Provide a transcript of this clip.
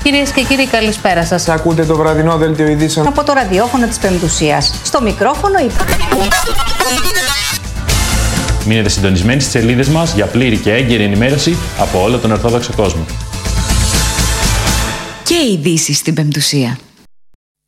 Κυρίες και κύριοι, καλησπέρα σας. Ακούτε το βραδινό δελτίο ειδήσεων Από το ραδιόφωνο της Πεμπτουσίας. Στο μικρόφωνο Μείνετε συντονισμένοι στις σελίδες μας για πλήρη και έγκαιρη ενημέρωση από όλο τον Ορθόδοξο κόσμο. Και ειδήσεις στην Πεμπτουσία.